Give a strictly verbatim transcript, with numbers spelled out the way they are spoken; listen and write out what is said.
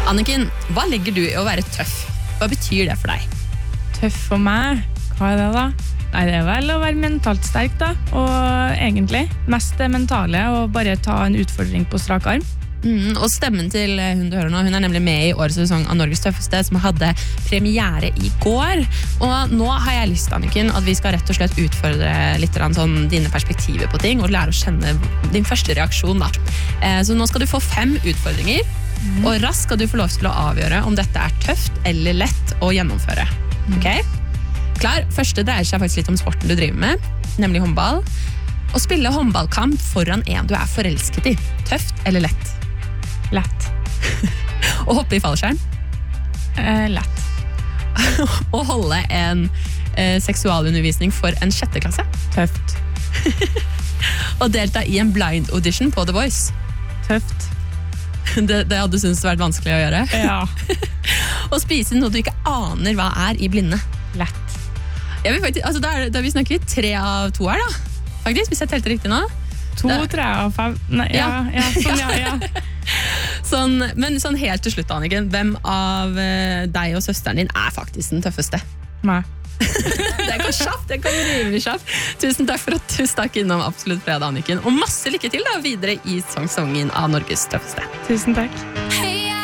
Anniken, hva legger du i å være tøff? Hva betyr det for deg? Tøff for meg? Hva er det da? Nei, det er vel å være mentalt sterk da, og egentlig mest det mentale, og bare ta en utfordring på strak arm. Mm, og stemmen til hun du hører nå, hun er nemlig med i årets sesong av Norges tøffeste, som hadde premiere i går. Og nå har jeg lyst, Anniken, at vi skal rett og slett utfordre litt sånn, dine perspektiver på ting, og lære å kjenne din første reaksjon da. Eh, så nå skal du få fem utfordringer, mm. og raskt skal du få lov til å avgjøre om dette er tøft eller lett å gjennomføre. Mm. Ok? Klar? Første dreier seg faktisk litt om sporten du driver med, nemlig håndball. Å spille håndballkamp foran en du er forelsket i. Tøft eller lett? Lett. Å hoppe i fallskjerm? Eh, lett. Å holde en eh, seksualundervisning for en sjette klasse? Tøft. Å delta i en blind audition på The Voice? Tøft. Det, det hadde du syntes vært vanskelig å gjøre? Ja. Å spise noe du ikke aner hva er i blinde? Lett. Jeg vil faktisk, altså, da, er, da vi snakker tre av to her da, faktisk, hvis jeg telte riktig nå. To, tre av fem. Nei, ja, ja, sånn, ja, ja. Sånn, men sånn helt til slutt, Anniken, hvem av uh, deg og søsteren din er faktisk den tøffeste? Meg. Det går kjapt, det går rimelig kjapt. Tusen takk for at du stakk innom Absolutt fredag, Anniken. Og masse lykke til da videre i sesongen av Norges tøffeste. Tusen takk.